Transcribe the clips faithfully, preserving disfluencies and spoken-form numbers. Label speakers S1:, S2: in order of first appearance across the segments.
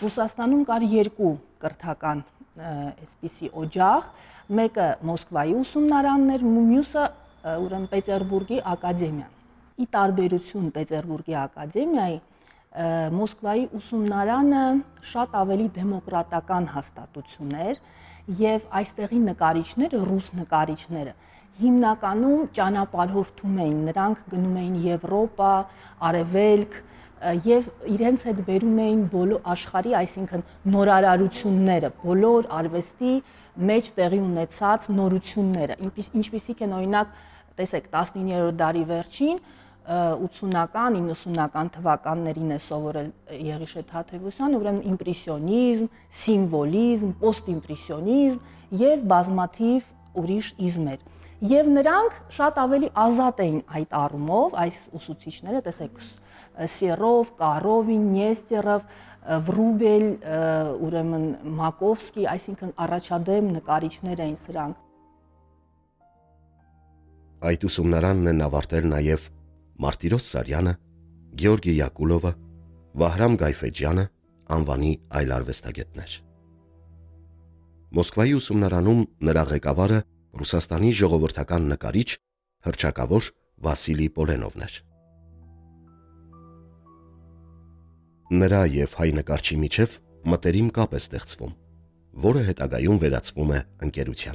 S1: Ռուսաստանում կար երկու կրթական այսպիսի օջախ, մեկը Մոսկվայի ուսումնարանն էր, մյուսը ուրեմն Պետերբուրգի ակադեմիան։ Ի տարբերություն Պետերբուրգի ակադեմիայի, Մոսկվայի ուսումնարանը շատ ավելի դեմոկրատական հաստատություն էր եւ այստեղի նկարիչները, ռուս նկարիչները հիմնականում ճանապարհորդում էին, նրանք գնում էին Եվրոպա, Արևելք եւ իրենց հետ բերում էին բոլոր աշխարհի, այսինքն նորարարությունները, բոլոր արվեստի մեջ տեղի ունեցած նորությունները, ինչպիսիք են օրինակ, տեսեք, տասնիններորդ դարի վերջին ութսունական, իննսունական թվականներին է սովորել Եղիշե Թադևոսյանը, ուրեմն իմպրեսիոնիզմ, սիմվոլիզմ, պոստիմպրեսիոնիզմ եւ բազմաթիվ ուրիշ իզմեր։ Եվ նրանք շատ ավելի ազատ էին այդ առումով, այս ուսուցիչները, տեսեք, Սերով, Կարովին, Նեստերով, Վրուբել, ուրեմն Մակովսկի, այսինքն առաջադեմ նկարիչներ էին սրանք։
S2: Այդ ուսումնարանն են ավարտել նաև Մարտիրոս Սարյանը, Գեորգի Յակուլովը, Վահրամ Գայֆեջյանը, անվանի այլ արվեստագետներ։ Մոսկվայի ուսումնարանում նրա ղեկավարը Ռուսաստանի ժողովրդական նկարիչ, հռչակավոր Վասիլի Պոլենովն էր։ Նրա եւ հայ նկարչի միջև մտերիմ կապ է ստեղծվում, որը հետագայում վերածվում է ընկերության։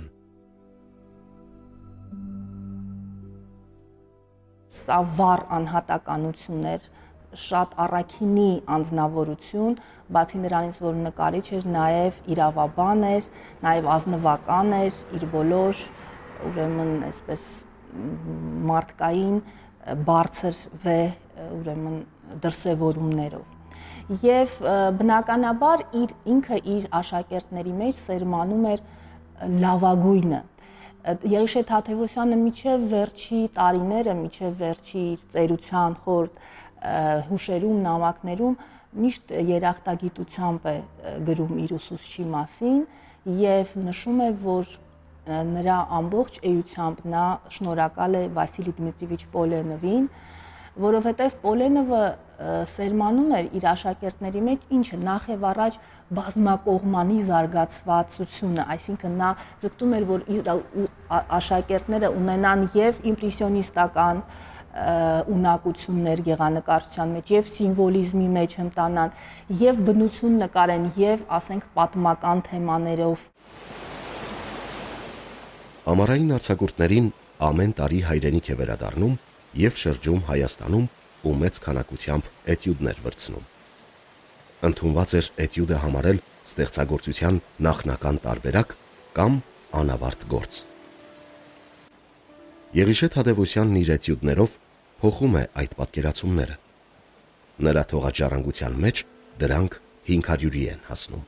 S1: Սա վառ անհատականություն էր, շատ առաքինի անձնավորություն, բացի նրանից, որ նկարիչ էր, նաև իրավաբան էր, նաև ազնվական էր, իր բոլոր, ուրեմն, այսպես մարդկային բարձր վեհ, ուրեմն դրսևորումներով։ Եվ բնականաբար իր ինքը իր աշակերտների մեջ սերմանում էր լավագույնը։ Եղիշե Թադևոսյանը միջև վերջի տարիները, միջև վերջի ծերության խորտ հուշերում, նամակներում միշտ երախտագիտությամբ է գրում իր ուսուցչի մասին եւ նշում է, որ նրա ամբողջ էությամբ նա շնորհակալ է Վասիլի Դմիտրիևիչ Պոլենովին, որովհետեւ Պոլենովը սերմանում էր իր աշակերտների մեջ ինչը նախ եւ առաջ բազմակողմանի զարգացվածությունը, այսինքն նա ձգտում էր, որ իր աշակերտները ունենան եւ իմպրեսիոնիստական ունակություններ գեղանկարչության մեջ եւ սիմվոլիզմի մեջ հմտանան եւ բնություն նկարեն եւ ասենք պատմական թեմաներով։
S2: Ամառային արձակուրդներին ամեն տարի հայրենիք է վերադառնում եւ շրջում Հայաստանում ու մեծ քանակությամբ էտյուդներ վրցնում։ Ընդունված էր էտյուդը համարել ստեղծագործության նախնական տարբերակ կամ անավարտ գործ։ Եղիշե Թադևոսյանն իր էտյուդներով փոխում է այդ պատկերացումները։ Նրա թողաջարանգության մեջ դրանք հինգ հարյուրի են հասնում։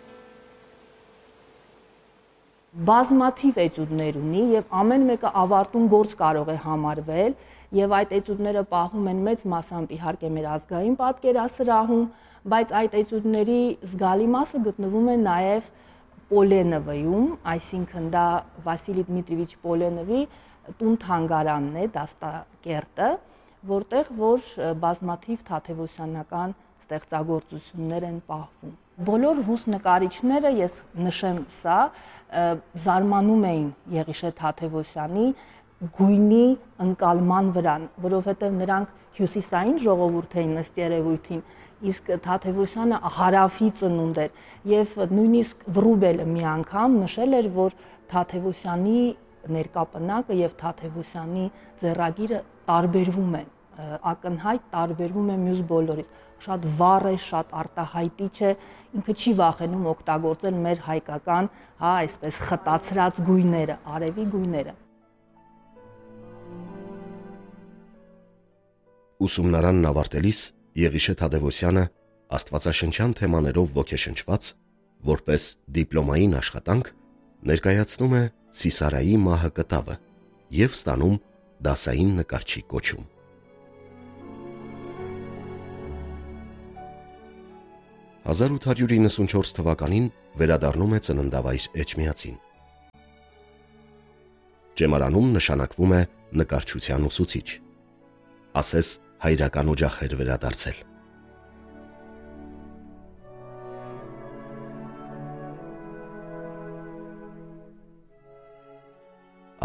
S1: Բազմաթիվ էտյուդներ ունի եւ ամեն մեկը ավարտուն գործ կարող է համարվել եւ այդ էտյուդները պահվում են մեծ մասամբ իհարկե մեր ազգային պատկերասրահում, բայց այդ էտյուդների զգալի մասը գտնվում է նաեւ Պոլենովում, այսինքն դա Վասիլի Դմիտրիևիչ Պոլենովի տուն-թանգարանն է, դաստակերտը, որտեղ որ բազմաթիվ թադևոսյանական ստեղծագործություններ են պահվում։ Բոլոր ռուս նկարիչները, ես նշեմ սա, զարմանում էին Եղիշե Թադևոսյանի գույնի ընկալման վրա, որովհետև նրանք հյուսիսային ժողովուրդ էին ըստ երևույթին, իսկ Թադևոսյանը հարավի ծնունդ էր եւ նույնիսկ Վրուբելը մի անգամ նշել էր, որ Թադևոսյանի ներկապնակը եւ Թադևոսյանի ձեռագիրը տարբերվում են, ակնհայտ տարբերվում է մյուս բոլորից, շատ վառ է, շատ արտահայտիչ է, ինքը չի վախենում օգտագործել մեր հայկական, հա, այսպես խտացրած գույները, արևի գույները։
S2: Ուսումնարանն ավարտելիս Եղիշե Թադևոսյանը աստվածաշնչյան թեմաներով ոգեշնչված, որպես դիպլոմային աշխատանք, ներկայացնում է Սիսարայի մահը կտավը եւ ստանում դասային նկարչի կոչում։ հազար ութ հարյուր իննսունչորս թվականին վերադառնում է ծննդավայր Էջմիածին։ Ճեմարանում նշանակվում է նկարչության ուսուցիչ։ Ասես հայրական օջախ էր վերադարձել։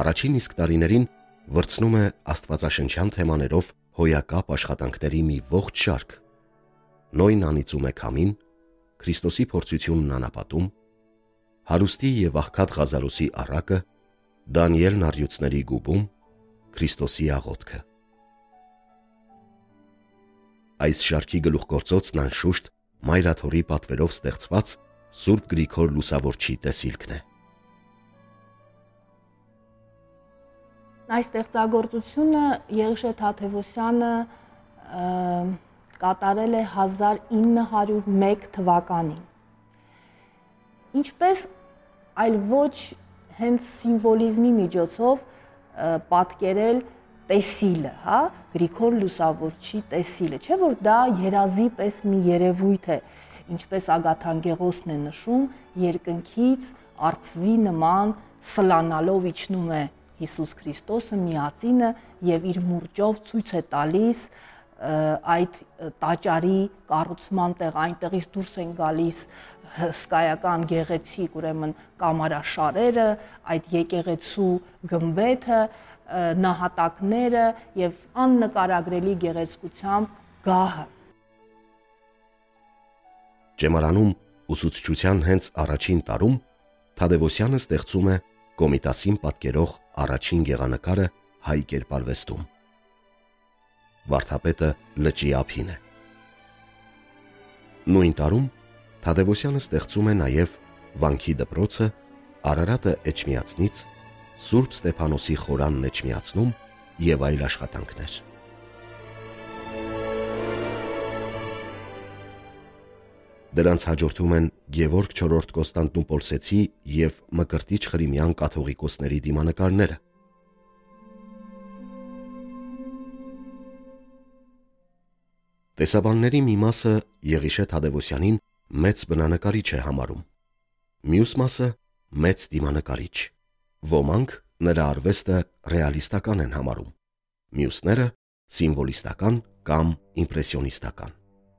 S2: Առաջին իսկ տարիներին վրձնում է աստվածաշնչյան թեմաներով հոյակապ աշխատանքների մի ողջ շարք. Նոյն անիծում է քամին, Քրիստոսի փորձությունն անապատում, հարուստի և աղքատ Ղազարոսի առակը, Դանիելն առյուծների գուբում, Քրիստոսի աղոթքը։ Այս շարքի գլուխգործոցն անշուշտ Մայրաթորի պատվերով ստեղծված Սուրբ Գրիգոր Լուսավորչի տեսիլքն է։
S1: Այս ստեղծագործությունը Եղիշե Թադևոսյանը կատարել է հազար ինը հարյուր մեկ թվականին։ Ինչպես այլ ոչ հենց սիմվոլիզմի միջոցով պատկերել տեսիլը, հա, Գրիգոր Լուսավորչի տեսիլը, չէ՞ որ դա երազի պես մի երևույթ է, ինչպես Ագաթանկեղոսն է նշում, երկնքից արծվի նման սլանալով իջնում է Հիսուս Քրիստոսը միածինը եւ իր մուրճով ցույց է տալիս այդ տաճարի կառուցման տեղ, այնտեղից դուրս են գալիս հսկայական գեղեցիկ, ուրեմն կամարաշարերը, այդ եկեղեցու գմբեթը, նահատակները եւ աննկարագրելի գեղեցկությամբ գահը։
S2: Ճեմարանում ուսուցչության հենց առաջին տարում Թադևոսյանը ստեղծում է Կոմիտասին պատկերող առաջին գեղանկարը հայ կերպարվեստում։ Վարդապետը լճի ափին է։ Նույն տարում Թադևոսյանը ստեղծում է նաև Վանքի դպրոցը, Արարատը Էջմիածնից, Սուրբ Ստեփանոսի խորանն Էջմիածնում եւ այլ աշխատանքներ։ Դրանց հաջորդում են Գևորգ չորրորդ Կոստանդնուպոլսեցի և Մկրտիչ Խրիմյան կաթողիկոսների դիմանկարները։ Տեսաբանների մի մասը Եղիշե Թադևոսյանին մեծ բնանկարիչ է համարում, մյուս մասը մեծ դիմանկարիչ, ոմանք նրա արվեստը ռեալիստական են համարում, մյուսները սիմվոլիստական կամ իմպրեսիոնիստական։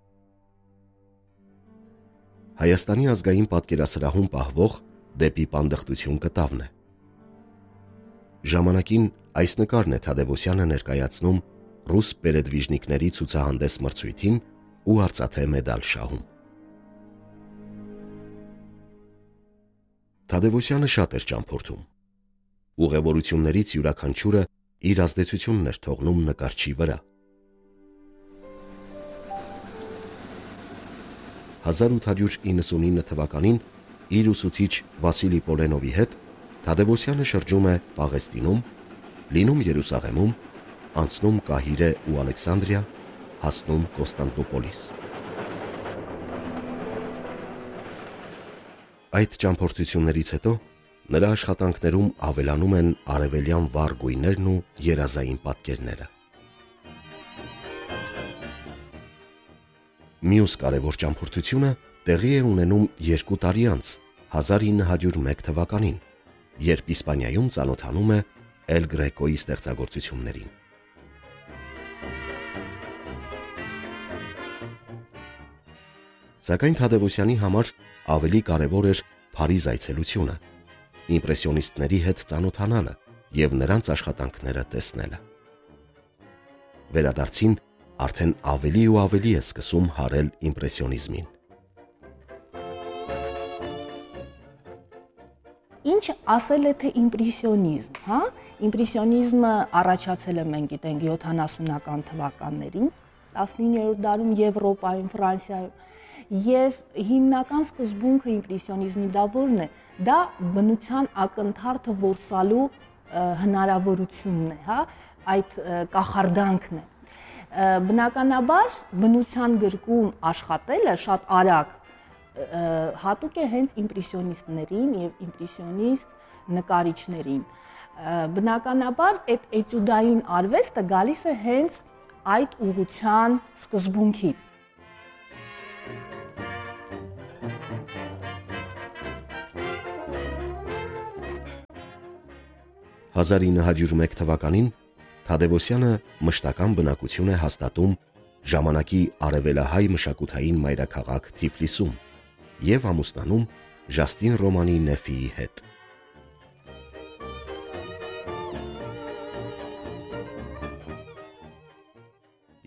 S2: Հայաստանի ազգային պատկերասրահում պահվող դեպի պանդխտություն կտավն է։ Ժամանակին այս նկարն է Թադևոսյանը ներկայացնում ռուս պերեդվիժնիկների ցուցահանդես մրցույթին ու արծաթե մեդալ շահում։ Թադևոսյանը շատ էր ճամփորդում։ Ուղևորություններից յուրաքանչյուրը իր ազդեցությունն էր թողնում նկարչի վրա։ հազար ութ հարյուր իննսունինը թվականին իր ուսուցիչ Վասիլի Պոլենովի հետ Թադևոսյանը շրջում է Պաղեստինում, լինում Երուսաղեմում, անցնում Կահիրե ու Ալեքսանդրիա, հասնում Կոստանդնուպոլիս։ Այդ ճամփորդություններից հետո նրա աշխատանքներում ավելանում են արևելյան վառ գույներն ու երազային պատկերները։ Մյուս կարևոր ճամփորդությունը տեղի է ունենում երկու տարի անց, հազար ինը հարյուր մեկ թվականին, երբ Իսպանիայում ծանոթանում է Էլ Գրեկոյի ստեղծագործություններին։ Սակայն Թադևոսյանի համար ավելի կարևոր էր Փարիզ այցելությունը, իմպրեսիոնիստների հետ ծանոթանալը և նրանց աշխատանքները տեսնելը։ Վերադարձին արդեն ավելի ու ավելի է սկսում հարել իմպրեսիոնիզմին։
S1: Ինչ ասել է թե իմպրեսիոնիզմ, հա? Իմպրեսիոնիզմը առաջացել է, մենք գիտենք, յոթանասունական թվականներին, տասնիններորդ դարում Եվրոպայում, Ֆրանսիայում, եւ հիմնական սկզբունքը իմպրեսիոնիզմի դա որն է, դա բնության ակնթարթը որսալու հնարավորությունն է, հա, այդ կախարդանքն է։ Բնականաբար բնության գրկում աշխատելը շատ արագ հատուկ է հենց իմպրեսիոնիստներին եւ իմպրեսիոնիստ նկարիչներին։ Բնականաբար այդ էտյուդային արվեստը գալիս է հենց այդ ուղղության սկզբունքից։
S2: հազար ինը հարյուր մեկ թվականին Թադևոսյանը մշտական բնակություն է հաստատում ժամանակի արևելահայ մշակութային մայրաքաղաք Թիֆլիսում և ամուսնանում Ժաստին Ռոմանի Նեֆիի հետ։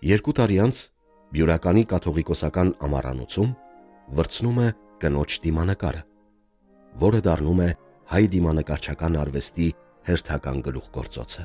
S2: Երկու տարի անց Բյուրականի կաթողիկոսական ամառանոցում վրձնում է կնոջ դիմանկարը, որը դառնում է հայ դիմանկարչական արվեստի հերթական գլուխգործոցը։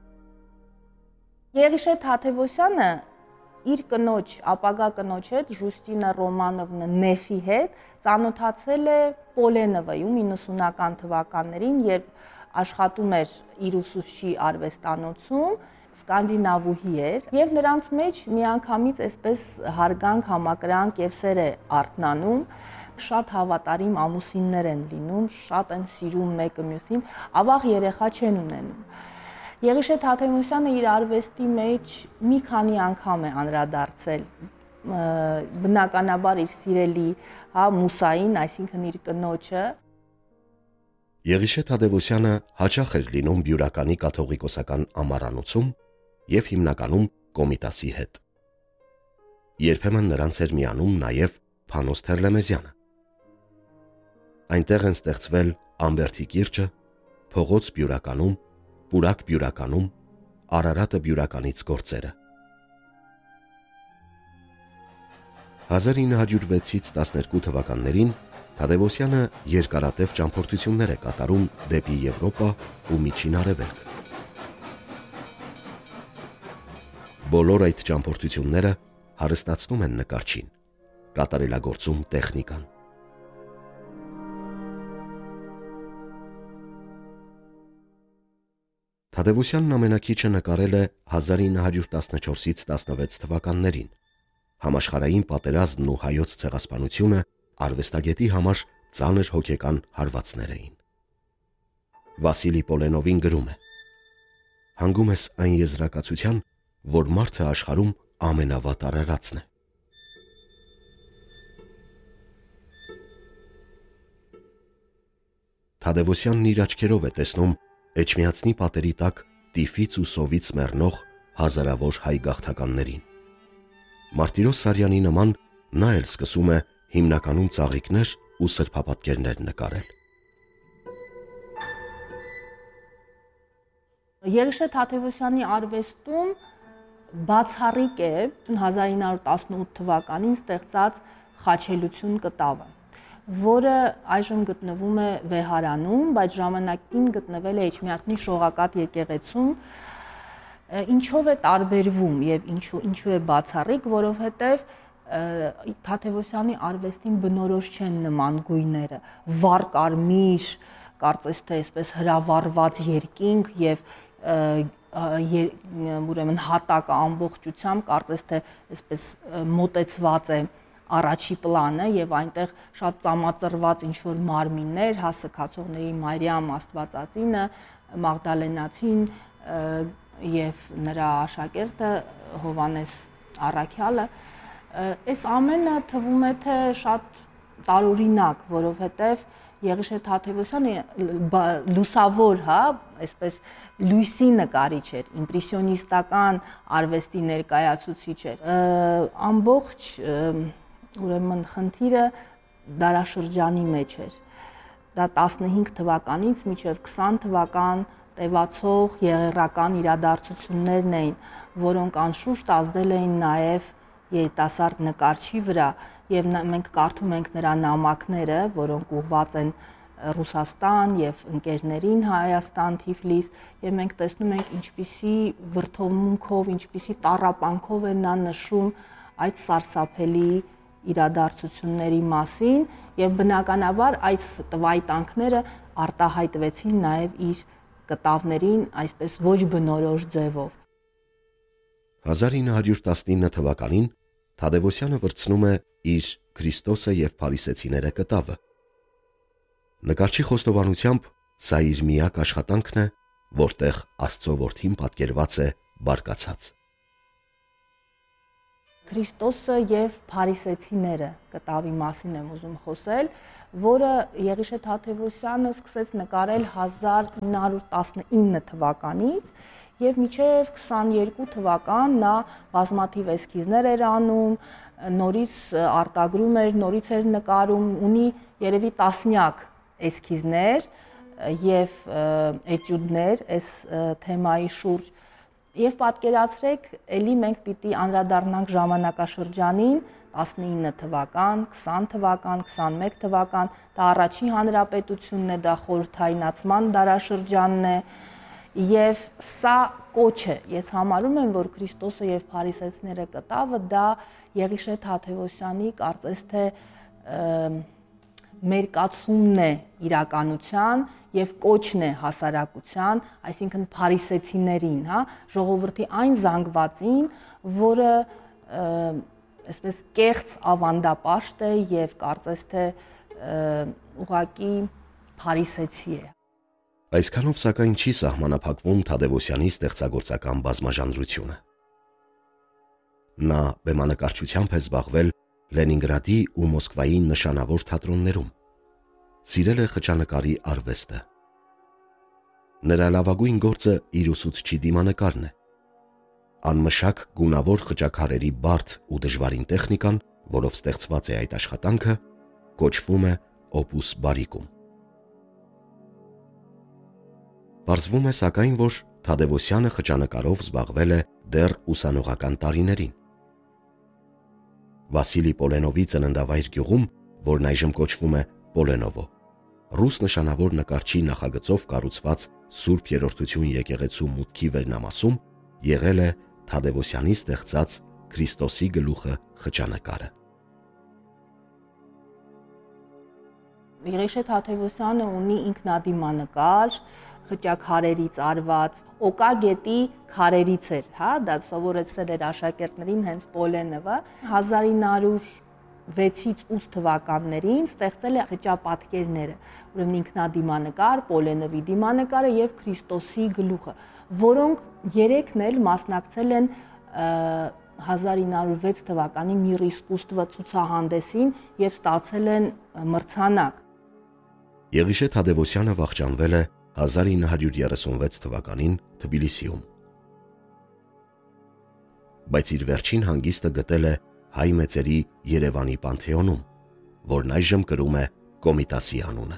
S1: Եղիշե Թադևոսյանը իր կնոջ, ապագա կնոջ հետ, Ժուստինա Ռոմանովնա Նեֆի հետ ծանոթացել է Պոլենովայում իննսունական թվականներին, երբ աշխատում էր իր ուսուցչի արվեստանոցում, սկանդինավուհի էր, եւ նրանց մեջ միանգամից այսպես հարգանք, համակրանք եւ սեր է արթնանում, շատ հավատարիմ ամուսիններ են լինում, շատ են սիրում մեկը մյուսին, ավաղ երեխա չեն ունենում։ Եղիշե Թադևոսյանը իր արվեստի մեջ մի քանի անգամ է անդրադարձել, բնականաբար իր սիրելի, հա, Մուսային, այսինքն իր կնոջը։
S2: Եղիշե Թադևոսյանը հաճախ էր լինում Բյուրականի կաթողիկոսական ամառանոցում եւ հիմնականում Կոմիտասի հետ։ Երբեմն նրանց էր միանում նաեւ Փանոս Թերլեմեզյանը։ Այնտեղ են ստեղծվել Ամբերդի կիրճը, Փողոց Բյուրականում, Պուրակ Բյուրականում, Արարատը Բյուրականից գործերը։ հազար ինը հարյուր վեցից տասներկու թվականներին Թադևոսյանը երկարատև ճամփորդություններ է կատարում դեպի Եվրոպա ու Միջին Արևելք։ Բոլոր այդ ճամփորդությունները հարստացնում են նկարչին, կատարելագործում տեխնիկան։ Թադևոսյանն ամենակիչը նկարել է հազար ինը հարյուր տասնչորսից տասնվեց թվականներին։ Համաշխարհային պատերազմն ու հայոց ցեղասպանությունը արվեստագետի համար ծանր հոգեկան հարվածներ էին։ Վասիլի Պոլենովին գրում է. «Հանգում ես այն եզրակացության, որ մարդը աշխարհում ամենավատ արարածն է»։ Թադևոսյանն իր աչքերով է տեսնում Էջմիածնի պատերի տակ տիֆից ու սովից մեռնող հազարավոր հայ գաղթականներին։ Մարտիրոս Սարյանի նման նա էլ սկսում է հիմնականում ծաղիկներ ու սրբապատկերներ նկարել։
S1: Եղիշե Թադևոսյանի արվեստում բացառիկ է հազար ինը հարյուր տասնութ թվականին ստեղծած Խաչելություն կտավը, որը այժմ գտնվում է Վեհարանում, բայց ժամանակին գտնվել է Էջմիածնի Շողակաթ եկեղեցում։ Ինչով է տարբերվում եւ ինչու ինչու է բացառիկ, որովհետեւ Թադևոսյանի արվեստին բնորոշ չեն նման գույները, վառ կարմիր, կարծես թե այսպես հրավառված երկինք եւ ուրեմն հատակը ամբողջությամբ կարծես թե այսպես մոտեցված է առաջի պլանը եւ այնտեղ շատ ծամածրված ինչ-որ մարմիններ, հա սքացողների Մարիամ Աստվածածինը, Մաղդալենացին եւ նրա աշակերտը Հովանես Առաքյալը, այս ամենը թվում է թե շատ տարօրինակ, որովհետեւ Եղիշե Թադևոսյանը լուսավոր, հա, այսպես լույսի նկարիչ էր, իմպրեսիոնիստական արվեստի ներկայացուցիչ էր։ Ամբողջ ուրեմն խնդիրը դարաշրջանի մեջ էր։ Դա տասնհինգ թվականից մինչև քսան թվական տևացող եղեռական իրադարձություններն էին, որոնք անշուշտ ազդել էին նաև երիտասարդ նկարչի վրա, եւ մենք կարդում ենք նրա նամակները, որոնք ուղղված են Ռուսաստան եւ ընկերներին Հայաստան, Թիֆլիս, եւ մենք տեսնում ենք ինչպիսի վրթովմունքով, ինչպիսի տառապանքով է նա նշում այդ սարսափելի իրադարձությունների մասին, եւ բնականաբար այս տվայտանքները արտահայտվեցին նաեւ իր կտավներին այսպես ոչ բնորոշ ձևով։
S2: հազար ինը հարյուր տասնինը թվականին Թադևոսյանը վրձնում է իր Քրիստոսը եւ Փարիսեցիները կտավը։ Նկարչի խոստովանությամբ սա իր միակ աշխատանքն է, որտեղ Աստծո որդին պատկերված է բարկացած։
S1: Քրիստոսը եւ Փարիսեցիները կտավի մասին եմ ուզում խոսել, որը Եղիշե Թադևոսյանը սկսեց նկարել հազար ինը հարյուր տասնինը թվականից եւ մինչեւ քսաներկու թվական նա բազմաթիվ էսքիզներ էր անում, նորից արտագրում էր, նորից էր նկարում, ունի երևի տասնյակ էսքիզներ եւ էտյուդներ այս թեմայի շուրջ, Եվ պատկերացրեք, ելի մենք պիտի անդրադառնանք ժամանակաշրջանին, տասնինը թվական, քսան թվական, քսանմեկ թվական, դա առաջին հանրապետությունն է, դա խորհրդայնացման դարաշրջանն է, եւ սա կոչ է։ Ես համարում եմ, որ Քրիստոսը եւ փարիսեցիները կտավը դա Եղիշե Թադևոսյանի կարծես թե մերկացումն է իրականության եւ կոչն է հասարակության, այսինքն փարիսեցիներին, հա, ժողովրդի այն զանգվածին, որը այսպես կեղծ ավանդապաշտ է եւ կարծես թե ուղղակի փարիսեցի է։
S2: Այսքանով սակայն չի սահմանափակվում Թադևոսյանի ստեղծագործական բազմաժանրությունը։ Նա բեմանկարչությամբ է զբաղվել Լենինգրադի ու Մոսկվայի նշանավոր թատրոններում։ Սիրել է խճանկարի արվեստը։ Նրա լավագույն գործը իր ուսուցչի դիմանկարն է։ Անմշակ գունավոր խճաքարերի բարդ ու դժվարին տեխնիկան, որով ստեղծված է այդ աշխատանքը, կոչվում է Opus Baricum։ Պարզվում է սակայն, որ Թադևոսյանը խճանկարով զբաղվել է դեռ ուսանողական տարիներին։ Վասիլի Պոլենովի ծննդավայր գյուղում, որն այժմ կոչվում է Պոլենովո, ռուս նշանավոր նկարչի նախագծով կառուցված Սուրբ Երրորդություն եկեղեցու մուտքի վերնամասում եղել է Թադևոսյանի ստեղծած Քրիստոսի գլուխը խճանկարը։
S1: Եղիշե Թադևոսյանը ունի ինքնադիմանկար, խճաքարերից արված, Օկա գետի քարերից էր, հա, դա սովորեցրել էր աշակերտներին հենց Պոլենովը, հազար ինը հարյուր վեցից ութ թվականներին ստեղծել է խճապատկերները, ուրեմն ինքնադիմանկար, Պոլենովի դիմանկարը եւ Քրիստոսի գլուխը, որոնք երեքն էլ մասնակցել են հազար ինը հարյուր վեց թվականի Միր իսկուսստվը ցուցահանդեսին եւ ստացել են մրցանակ։
S2: Եղիշե Թադևոսյանը վախճանվել է հազար ինը հարյուր երեսունվեց թվականին Թբիլիսիում։ Բայց իր վերջին հանգիստը գտել է հայ մեծերի Երևանի Պանթեոնում, որն այժմ կրում է Կոմիտասի անունը։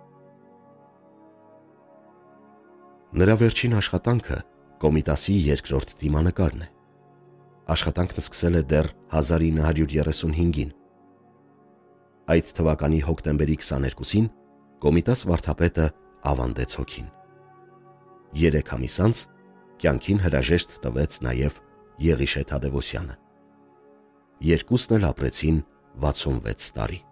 S2: Նրա վերջին աշխատանքը Կոմիտասի երկրորդ դիմանկարն է։ Աշխատանքն սկսել է դեռ հազար ինը հարյուր երեսունհինգին։ Այդ թվականի հոկտեմբերի քսաներկուսին Կոմիտաս վարդապետը ավանդեց հոգին։ Երեք ամիս անց կյանքին հրաժեշտ տվեց նաև Եղիշե Թադևոսյանը։ Երկուսն էլ ապրեցին վաթսունվեց տարի։